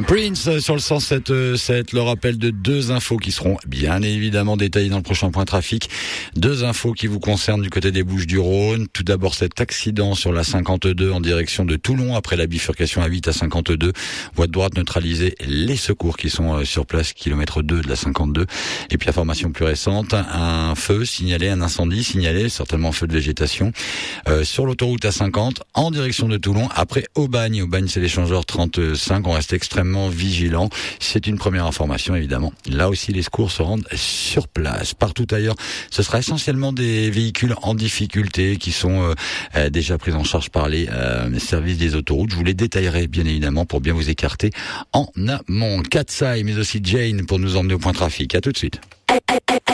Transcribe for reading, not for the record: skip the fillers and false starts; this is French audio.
Prince sur le 107.7, le rappel de deux infos qui seront bien évidemment détaillées dans le prochain point trafic. Deux infos qui vous concernent du côté des Bouches-du-Rhône. Tout d'abord cet accident sur la 52 en direction de Toulon après la bifurcation A8 à 52. Voie de droite neutralisée, les secours qui sont sur place, kilomètre 2 de la 52. Et puis information plus récente, un feu signalé, un incendie signalé, certainement feu de végétation, sur l'autoroute A50 en direction de Toulon après Aubagne. Aubagne c'est l'échangeur 35, on reste extrêmement vigilant. C'est une première information évidemment. Là aussi les secours se rendent sur place. Partout ailleurs, ce sera essentiellement des véhicules en difficulté qui sont déjà pris en charge par les services des autoroutes. Je vous les détaillerai bien évidemment pour bien vous écarter en amont. Katsai mais aussi Jane pour nous emmener au point trafic. À tout de suite.